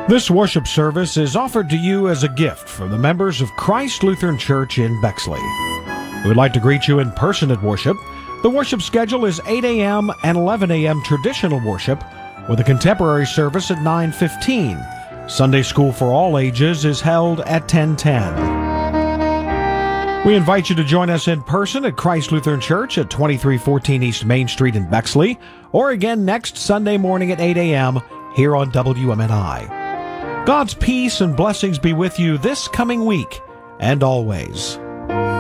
This worship service is offered to you as a gift from the members of Christ Lutheran Church in Bexley. We would like to greet you in person at worship. The worship schedule is 8 a.m. and 11 a.m. traditional worship, with a contemporary service at 9:15. Sunday school for all ages is held at 10:10. We invite you to join us in person at Christ Lutheran Church at 2314 East Main Street in Bexley, or again next Sunday morning at 8 a.m. here on WMNI. God's peace and blessings be with you this coming week and always.